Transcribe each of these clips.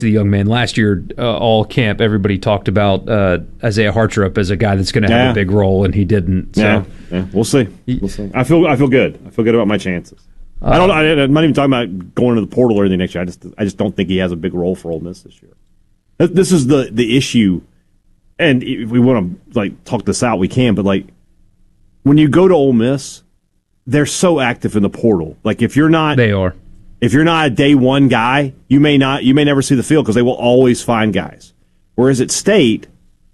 the young man. Last year, all camp, everybody talked about Isaiah Hartrup as a guy that's going to have a big role, and he didn't. So. Yeah, we'll see. We'll see. I feel good. I feel good about my chances. I'm not even talking about going to the portal or anything next year. I just don't think he has a big role for Ole Miss this year. This is the issue, and if we want to talk this out, we can. But when you go to Ole Miss, they're so active in the portal. If you're not, they are. If you're not a day one guy, you may never see the field because they will always find guys. Whereas at State,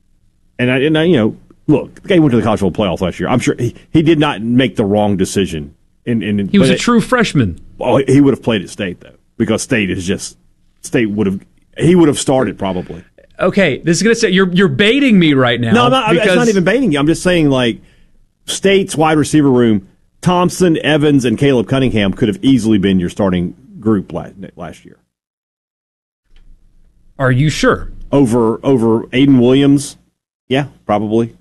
look, the guy went to the college football playoff last year. I'm sure he did not make the wrong decision. He was a true freshman. Well, he would have played at State though, because he would have started probably. Okay, this is gonna say you're baiting me right now. No, it's not even baiting you. I'm just saying State's wide receiver room. Thompson, Evans, and Caleb Cunningham could have easily been your starting group last year. Are you sure? Over Aiden Williams? Yeah, probably.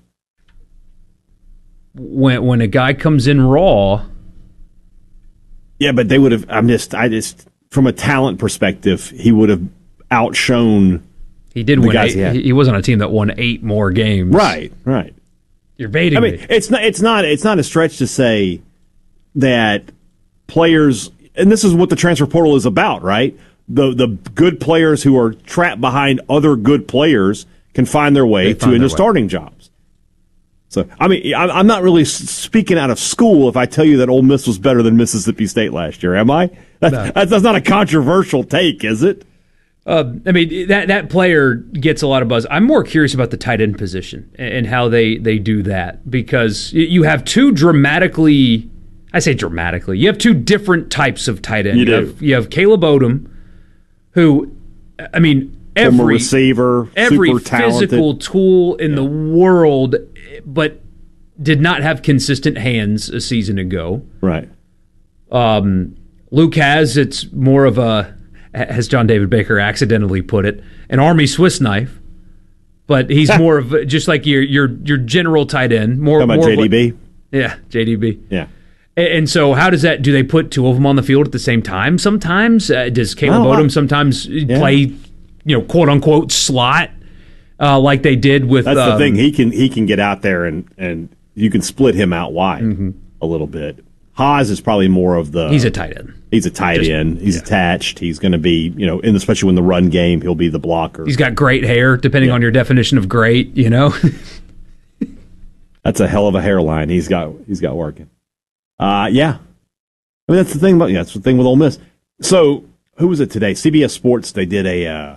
When a guy comes in raw. Yeah, but they would have. I just from a talent perspective, he would have outshone. He did win 8. He was on a team that won 8 more games. Right. You're baiting me. It's not a stretch to say that players, and this is what the transfer portal is about, right? The good players who are trapped behind other good players can find their way into starting jobs. So, I'm not really speaking out of school if I tell you that Ole Miss was better than Mississippi State last year, am I? That's not a controversial take, is it? That player gets a lot of buzz. I'm more curious about the tight end position and how they do that, because you have two dramatically, I say dramatically, you have two different types of tight end. You have Caleb Odom, who, every receiver, every super talented physical tool in the world, but did not have consistent hands a season ago. Right. Luke has, it's more of a, as John David Baker accidentally put it, an Army Swiss knife, but he's more of just like your general tight end. More about JDB? JDB. Yeah. And so how does that, do they put two of them on the field at the same time sometimes? Does Caleb Odom sometimes play, quote unquote slot like they did with... That's the thing. He can get out there and you can split him out wide a little bit. Haas is probably more of the... He's a tight end. He's a tight end. He's attached. He's going to be, especially when the run game, he'll be the blocker. He's got great hair, depending on your definition of great, That's a hell of a hairline he's got working. That's the thing that's the thing with Ole Miss. So, who was it today? CBS Sports, they did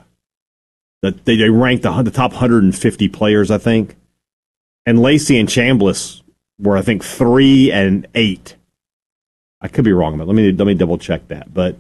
they ranked the top 150 players, I think. And Lacey and Chambliss were, I think, 3 and 8. I could be wrong, but let me double check that. But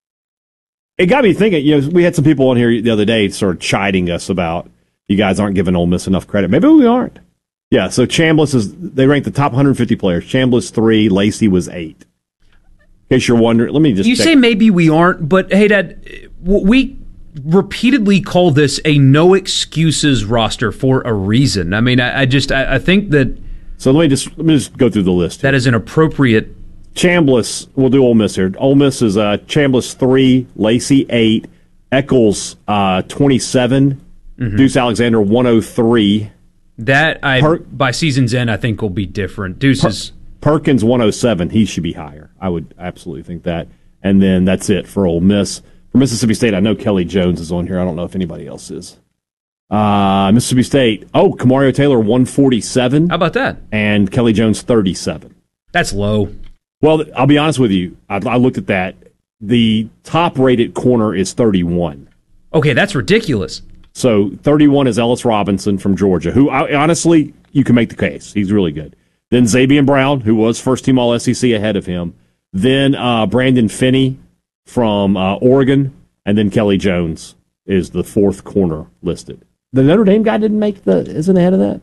it got me thinking. We had some people on here the other day sort of chiding us about you guys aren't giving Ole Miss enough credit. Maybe we aren't. Yeah. So Chambliss they ranked the top 150 players. Chambliss 3, Lacey was 8. In case you're wondering, let me just. You say maybe we aren't, but hey, Dad, we repeatedly call this a no excuses roster for a reason. I think that. So let me just go through the list. That is an appropriate. Chambliss, we'll do Ole Miss here. Ole Miss is Chambliss 3, Lacey 8, Eccles 27, Deuce Alexander 103. That by season's end, I think will be different. Deuce is Perkins 107. He should be higher. I would absolutely think that. And then that's it for Ole Miss. For Mississippi State, I know Kelly Jones is on here. I don't know if anybody else is. Mississippi State. Oh, Kamario Taylor 147. How about that? And Kelly Jones 37. That's low. Well, I'll be honest with you. I looked at that. The top-rated corner is 31. Okay, that's ridiculous. So 31 is Ellis Robinson from Georgia, who honestly, you can make the case. He's really good. Then Xavier Brown, who was first-team All-SEC ahead of him. Then Brandon Finney from Oregon. And then Kelly Jones is the 4th corner listed. The Notre Dame guy isn't ahead of that?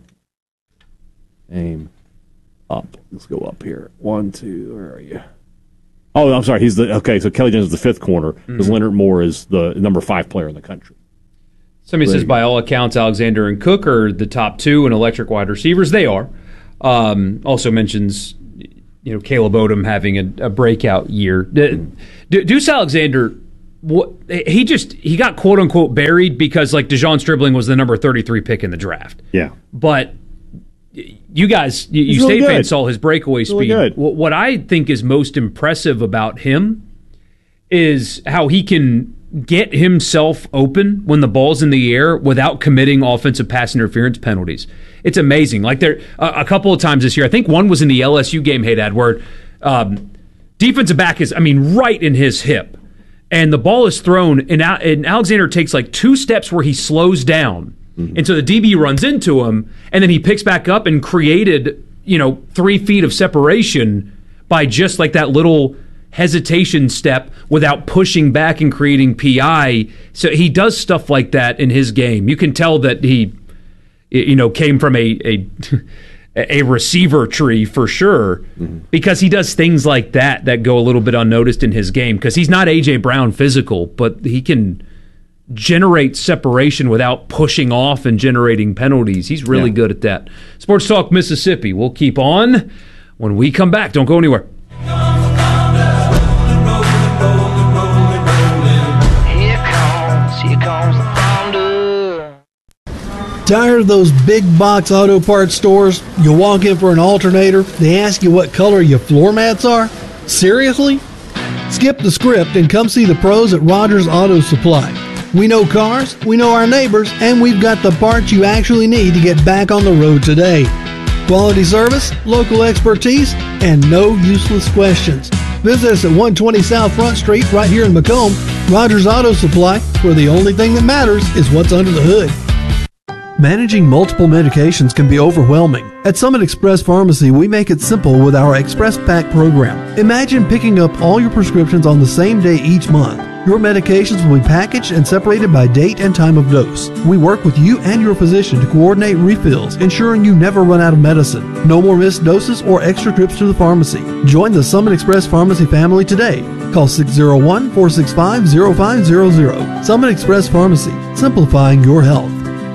Name. Up. Let's go up here. 1, 2, where are you? Oh, I'm sorry. So Kelly Jones is the 5th corner because Leonard Moore is the number 5 player in the country. Somebody says, by all accounts, Alexander and Cook are the top 2 in electric wide receivers. They are. Also mentions, Caleb Odom having a breakout year. Deuce Alexander he got quote unquote buried because like DeJon Stribling was the number 33 pick in the draft. Yeah. But you guys, you really State fans saw his breakaway speed. Good. What I think is most impressive about him is how he can get himself open when the ball's in the air without committing offensive pass interference penalties. It's amazing. Like there a couple of times this year, I think one was in the LSU game, Haydad, where defensive back is, right in his hip. And the ball is thrown, and Alexander takes like 2 steps where he slows down. Mm-hmm. And so the DB runs into him, and then he picks back up and created, 3 feet of separation by just like that little hesitation step without pushing back and creating PI. So he does stuff like that in his game. You can tell that he, came from a receiver tree for sure, because he does things like that go a little bit unnoticed in his game, because he's not A.J. Brown physical, but he can generate separation without pushing off and generating penalties. He's really good at that. Sports Talk Mississippi. We'll keep on when we come back. Don't go anywhere. Here comes the thunder. Tired of those big box auto parts stores? You walk in for an alternator, they ask you what color your floor mats are? Seriously? Skip the script and come see the pros at Rogers Auto Supply. We know cars, we know our neighbors, and we've got the parts you actually need to get back on the road today. Quality service, local expertise, and no useless questions. Visit us at 120 South Front Street right here in Macomb. Rogers Auto Supply, where the only thing that matters is what's under the hood. Managing multiple medications can be overwhelming. At Summit Express Pharmacy, we make it simple with our Express Pack program. Imagine picking up all your prescriptions on the same day each month. Your medications will be packaged and separated by date and time of dose. We work with you and your physician to coordinate refills, ensuring you never run out of medicine. No more missed doses or extra trips to the pharmacy. Join the Summit Express Pharmacy family today. Call 601-465-0500. Summit Express Pharmacy, simplifying your health.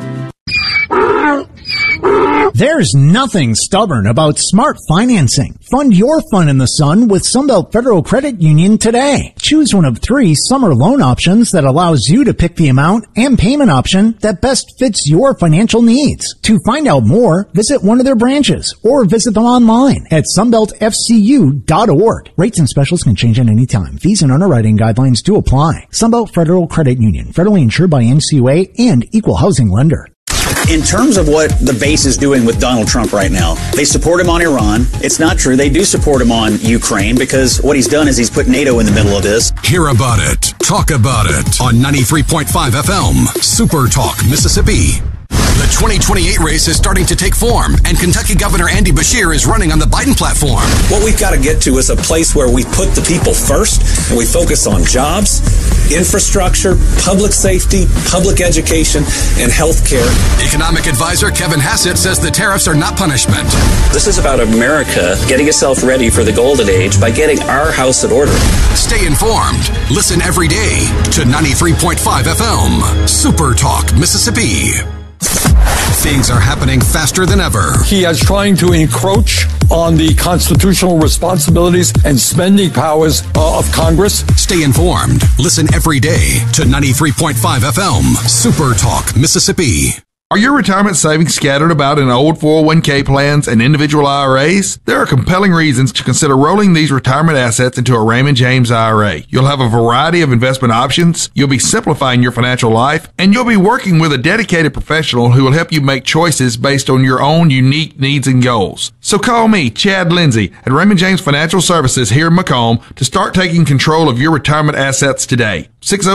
There's nothing stubborn about smart financing. Fund your fun in the sun with Sunbelt Federal Credit Union today. Choose one of 3 summer loan options that allows you to pick the amount and payment option that best fits your financial needs. To find out more, visit one of their branches or visit them online at sunbeltfcu.org. Rates and specials can change at any time. Fees and underwriting guidelines do apply. Sunbelt Federal Credit Union, federally insured by NCUA and equal housing lender. In terms of what the base is doing with Donald Trump right now, they support him on Iran. It's not true. They do support him on Ukraine, because what he's done is he's put NATO in the middle of this. Hear about it. Talk about it on 93.5 FM. Super Talk Mississippi. The 2028 race is starting to take form, and Kentucky Governor Andy Beshear is running on the Biden platform. What we've got to get to is a place where we put the people first, and we focus on jobs, infrastructure, public safety, public education, and health care. Economic advisor Kevin Hassett says the tariffs are not punishment. This is about America getting itself ready for the golden age by getting our house in order. Stay informed. Listen every day to 93.5 FM. Super Talk Mississippi. Things are happening faster than ever. He is trying to encroach on the constitutional responsibilities and spending powers of Congress. Stay informed. Listen every day to 93.5 FM. Super Talk Mississippi. Are your retirement savings scattered about in old 401k plans and individual IRAs? There are compelling reasons to consider rolling these retirement assets into a Raymond James IRA. You'll have a variety of investment options, you'll be simplifying your financial life, and you'll be working with a dedicated professional who will help you make choices based on your own unique needs and goals. So call me, Chad Lindsay, at Raymond James Financial Services here in Macomb to start taking control of your retirement assets today.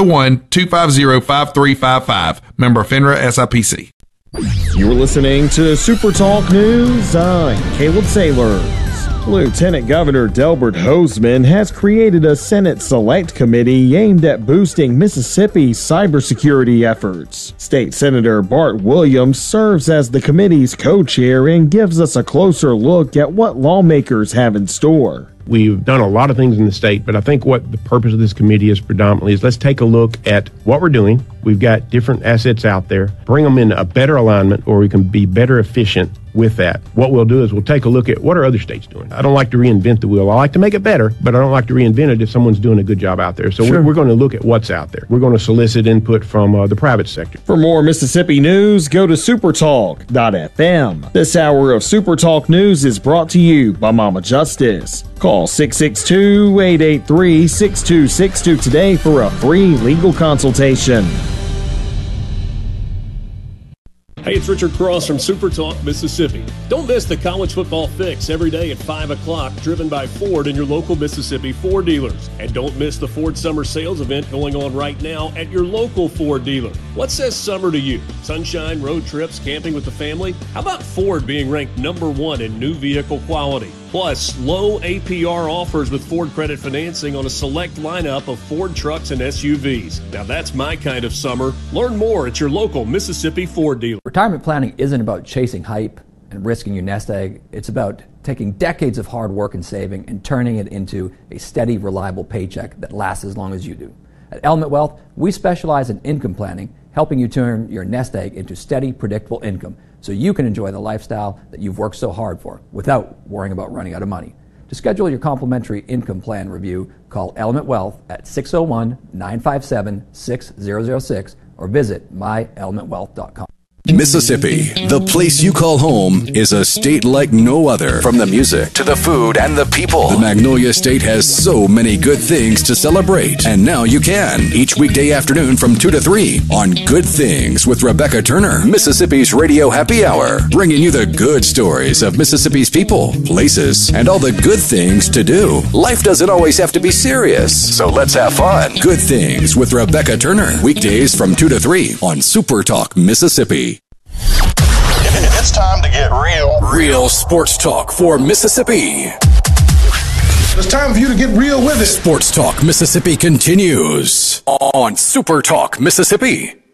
601-250-5355. Member FINRA SIPC. You're listening to Super Talk News. I'm Caleb Sailors. Lieutenant Governor Delbert Hosemann has created a Senate Select Committee aimed at boosting Mississippi's cybersecurity efforts. State Senator Bart Williams serves as the committee's co-chair and gives us a closer look at what lawmakers have in store. We've done a lot of things in the state, but I think what the purpose of this committee is predominantly is let's take a look at what we're doing. We've got different assets out there, bring them in a better alignment where we can be better efficient with that. What we'll do is we'll take a look at what are other states doing. I don't like to reinvent the wheel. I like to make it better, but I don't like to reinvent it if someone's doing a good job out there. So we're going to look at what's out there. We're going to solicit input from the private sector. For more Mississippi news, go to supertalk.fm. This hour of Super Talk News is brought to you by Mama Justice. Call 662-883-6262 today for a free legal consultation. Hey, it's Richard Cross from Super Talk, Mississippi. Don't miss the college football fix every day at 5 o'clock, driven by Ford and your local Mississippi Ford dealers. And don't miss the Ford Summer Sales event going on right now at your local Ford dealer. What says summer to you? Sunshine, road trips, camping with the family? How about Ford being ranked #1 in new vehicle quality? Plus, low APR offers with Ford Credit Financing on a select lineup of Ford trucks and SUVs. Now that's my kind of summer. Learn more at your local Mississippi Ford dealer. Retirement planning isn't about chasing hype and risking your nest egg. It's about taking decades of hard work and saving and turning it into a steady, reliable paycheck that lasts as long as you do. At Element Wealth, we specialize in income planning, helping you turn your nest egg into steady, predictable income so you can enjoy the lifestyle that you've worked so hard for without worrying about running out of money. To schedule your complimentary income plan review, call Element Wealth at 601-957-6006 or visit myelementwealth.com. Mississippi, the place you call home, is a state like no other. From the music to the food and the people, the Magnolia State has so many good things to celebrate. And now you can, each weekday afternoon from 2 to 3 on Good Things with Rebecca Turner, Mississippi's Radio Happy Hour, bringing you the good stories of Mississippi's people, places, and all the good things to do. Life doesn't always have to be serious, so let's have fun. Good Things with Rebecca Turner, weekdays from 2 to 3 on Super Talk, Mississippi. It's time to get real. Real sports talk for Mississippi. It's time for you to get real with it. Sports Talk Mississippi continues on Super Talk Mississippi.